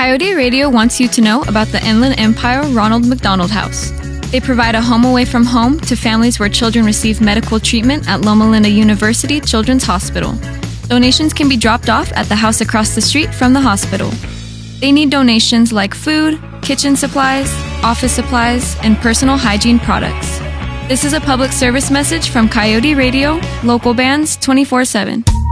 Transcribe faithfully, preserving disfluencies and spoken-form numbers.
Coyote Radio wants you to know about the Inland Empire Ronald McDonald House. They provide a home away from home to families where children receive medical treatment at Loma Linda University Children's Hospital. Donations can be dropped off at the house across the street from the hospital. They need donations like food, kitchen supplies, office supplies, and personal hygiene products. This is a public service message from Coyote Radio, local bands twenty-four seven.